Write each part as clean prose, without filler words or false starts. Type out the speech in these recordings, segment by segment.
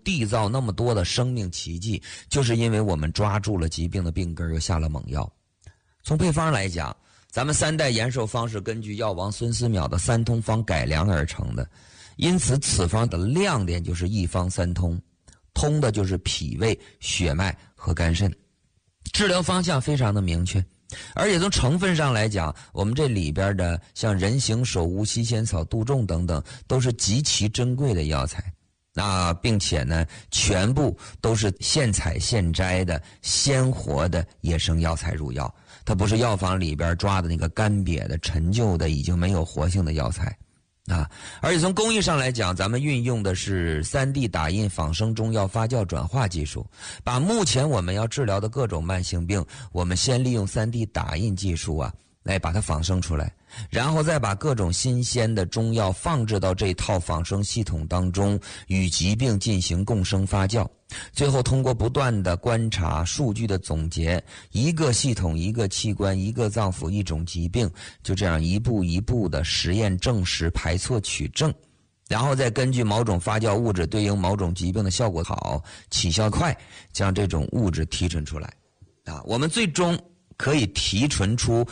缔造那么多的生命奇迹，就是因为我们抓住了疾病的病根，又下了猛药。从配方来讲，咱们三代延寿方是根据药王孙思邈的三通方改良而成的，因此此方的亮点就是一方三通，通的就是脾胃、血脉和肝肾，治疗方向非常的明确。而且从成分上来讲，我们这里边的像人形首乌、西仙草、杜仲等等，都是极其珍贵的药材。并且呢，全部都是现采现摘的鲜活的野生药材入药，它不是药房里边抓的那个干瘪的陈旧的已经没有活性的药材而且从工艺上来讲，咱们运用的是 3D 打印仿生中药发酵转化技术，把目前我们要治疗的各种慢性病，我们先利用 3D 打印技术来把它仿生出来，然后再把各种新鲜的中药放置到这套仿生系统当中，与疾病进行共生发酵，最后通过不断的观察、数据的总结，一个系统、一个器官、一个脏腑、一种疾病，就这样一步一步的实验证实、排错取证，然后再根据某种发酵物质对应某种疾病的效果好、起效快，将这种物质提纯出来我们最终可以提纯出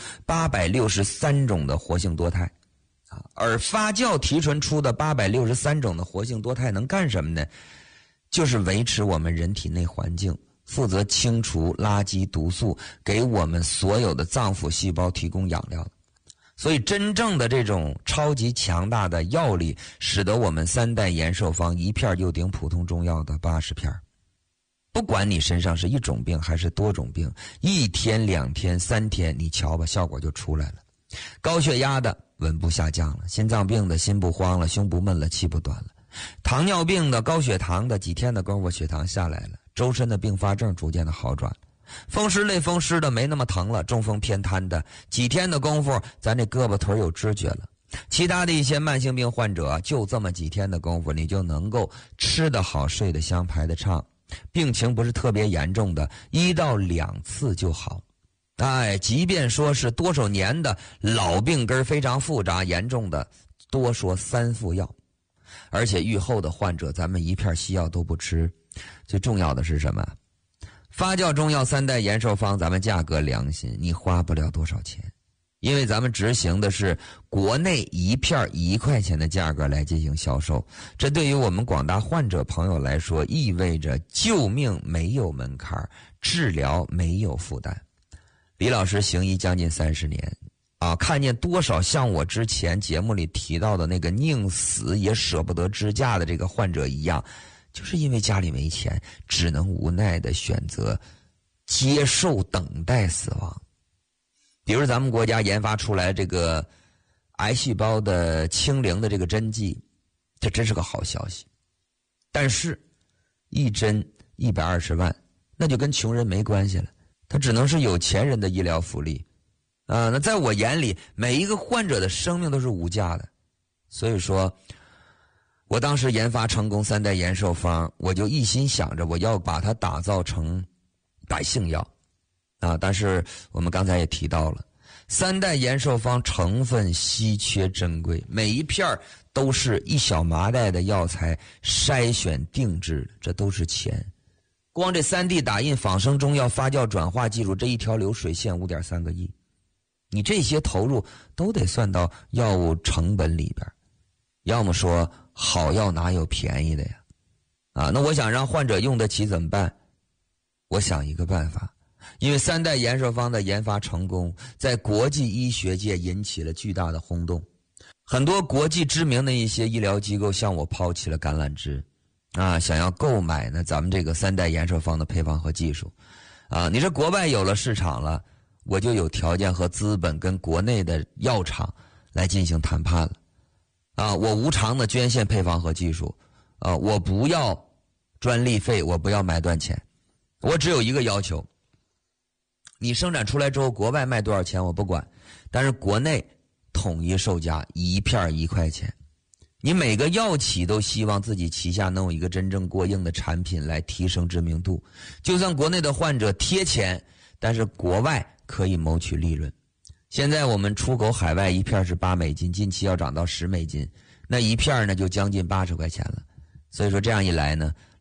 863种的活性多肽而发酵提纯出的863种的活性多肽能干什么呢？就是维持我们人体内环境，负责清除垃圾毒素，给我们所有的脏腑细胞提供养料的。所以真正的这种超级强大的药力，使得我们三代延寿方一片就顶普通中药的80片。不管你身上是一种病还是多种病，1天、2天、3天，你瞧吧，效果就出来了。高血压的稳步下降了，心脏病的心不慌了，胸不闷了，气不短了，糖尿病的、高血糖的几天的功夫血糖下来了，周身的并发症逐渐的好转，风湿类风湿的没那么疼了，中风偏瘫的几天的功夫咱这胳膊腿有知觉了，其他的一些慢性病患者就这么几天的功夫，你就能够吃得好、睡得香、排得畅，病情不是特别严重的1到2次就好。即便说是多少年的老病根非常复杂严重的，多说3副药。而且愈后的患者咱们一片西药都不吃。最重要的是什么？发酵中药三代延寿方咱们价格良心，你花不了多少钱，因为咱们执行的是国内一片1块钱的价格来进行销售，这对于我们广大患者朋友来说，意味着救命没有门槛，治疗没有负担。李老师行医将近30年看见多少像我之前节目里提到的那个宁死也舍不得支架的这个患者一样，就是因为家里没钱，只能无奈的选择接受等待死亡。比如咱们国家研发出来这个癌细胞的清零的这个针剂，这真是个好消息。但是一针120万，那就跟穷人没关系了，它只能是有钱人的医疗福利那在我眼里，每一个患者的生命都是无价的。所以说我当时研发成功三代延寿方，我就一心想着我要把它打造成百姓药但是我们刚才也提到了，三代延寿方成分稀缺珍贵，每一片都是一小麻袋的药材筛选定制的，这都是钱。光这 3D 打印仿生中药发酵转化技术，这一条流水线5.3个亿，你这些投入都得算到药物成本里边。要么说好药哪有便宜的呀那我想让患者用得起怎么办？我想一个办法，因为三代延寿方的研发成功，在国际医学界引起了巨大的轰动，很多国际知名的一些医疗机构向我抛起了橄榄枝想要购买呢咱们这个三代延寿方的配方和技术你这国外有了市场了，我就有条件和资本跟国内的药厂来进行谈判了我无偿的捐献配方和技术我不要专利费，我不要买断钱，我只有一个要求，你生产出来之后国外卖多少钱我不管，但是国内统一售价一片1块钱。你每个药企都希望自己旗下能有一个真正过硬的产品来提升知名度，就算国内的患者贴钱，但是国外可以谋取利润。现在我们出口海外一片是8美金，近期要涨到10美金，那一片呢就将近80块钱了。所以说这样一来呢，